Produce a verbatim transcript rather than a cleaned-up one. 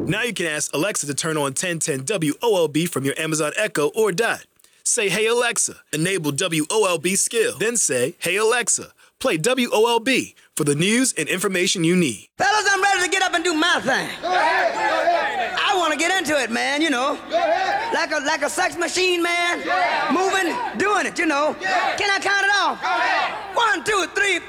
Now you can ask Alexa to turn on ten ten W O L B from your Amazon Echo or Dot. Say, hey Alexa, enable W O L B skill. Then say, hey Alexa, play W O L B for the news and information you need. Fellas, I'm ready to get up and do my thing. Go ahead, go ahead. I want to get into it, man, you know. Go ahead. Like a like a sex machine, man. Yeah. Moving, doing it, you know. Yeah. Can I count it off? Go ahead. One, two, three, four.